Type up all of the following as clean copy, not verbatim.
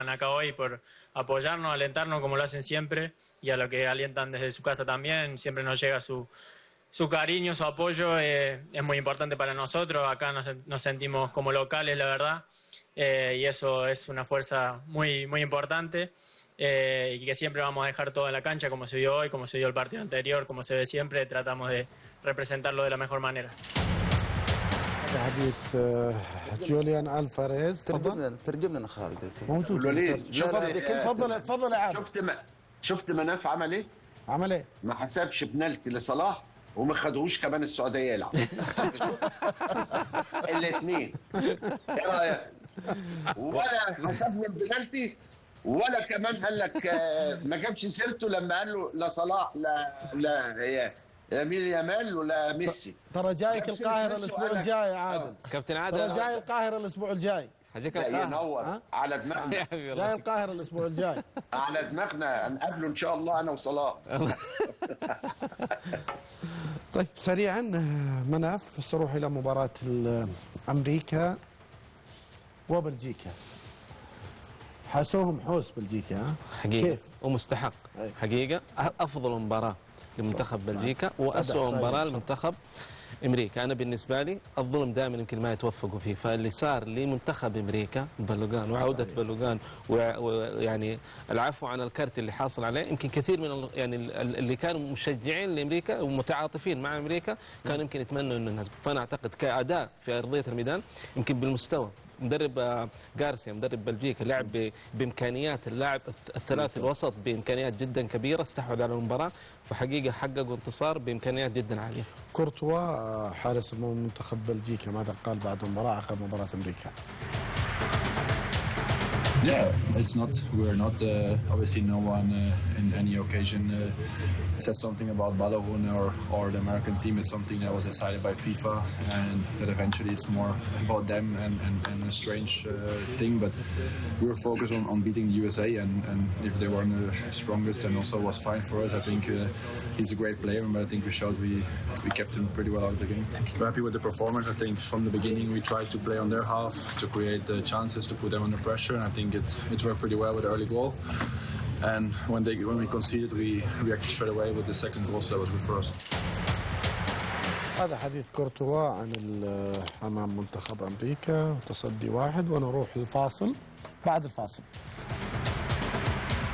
acá hoy por apoyarnos, alentarnos como lo hacen siempre y a lo que alientan desde su casa también. Siempre nos llega su cariño, su apoyo, es muy importante para nosotros. Acá nos sentimos como locales, la verdad, y eso es una fuerza muy, muy importante. Y que siempre vamos a dejar todo en la cancha, como se vio hoy, como se vio el partido anterior, como se ve siempre, tratamos de representarlo de la mejor manera. حديث جوليان الفاريز. ترجم لنا خالد. موجود. تفضل يا عادل. شفت مناف عمل ايه؟ عمل ايه؟ ما حسبش بنالتي لصلاح وما خدوش كمان السعوديه يلعب. الاثنين. ايه رايك؟ ولا حسبني بنالتي ولا كمان قال لك ما جابش سيرته لما قال له لا صلاح لا يمين يامال ولا ميسي. ترى جايك القاهره الاسبوع الجاي يا عادل. كابتن عادل ترى جاي القاهره الاسبوع الجاي. هجيك القاهره. ينور على دماغنا. جاي القاهره الاسبوع الجاي. على دماغنا نقابله ان شاء الله انا وصلاح. طيب سريعا مناف سنروح الى مباراه امريكا وبلجيكا. حاسوهم حوس بلجيكا حقيقة كيف؟ ومستحق حقيقة. أفضل مباراة لمنتخب بلجيكا وأسوأ مباراة لمنتخب أمريكا. أنا بالنسبة لي الظلم دائما يمكن ما يتوفقوا فيه، فاللي صار لمنتخب أمريكا بلوغان وعودة بلوغان ويعني العفو عن الكرت اللي حاصل عليه، يمكن كثير من يعني اللي كانوا مشجعين لأمريكا ومتعاطفين مع أمريكا كانوا يمكن يتمنوا إنه ينهزموا. فأنا أعتقد كأداء في أرضية الميدان يمكن بالمستوى مدرب غارسيا مدرب بلجيكا لعب بامكانيات اللاعب الثلاثي الوسط بامكانيات جدا كبيره، استحوذ على المباراه، فحقيقه حققوا انتصار بامكانيات جدا عاليه. كورتوا حارس منتخب بلجيكا ماذا قال بعد المباراه عقب مباراه امريكا؟ Yeah, it's not. We're not. Obviously, no one in any occasion says something about Balogun or the American team. It's something that was decided by FIFA, and that eventually it's more about them and a strange thing. But we were focused on beating the USA, and if they weren't the strongest, then also was fine for us. I think he's a great player, but I think we showed we kept him pretty well out of the game. We're happy with the performance. I think from the beginning we tried to play on their half to create the chances to put them under pressure, and I think it worked pretty well with the early goal. And when we conceded, we reacted straight away with the second goal, so that was good for us. هذا حديث كورتوا عن أمام منتخب أمريكا تصدي 1. ونروح للفاصل. بعد الفاصل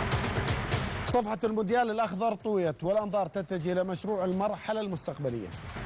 صفحة المونديال الأخضر طويت والأنظار تتجه إلى مشروع المرحلة المستقبلية.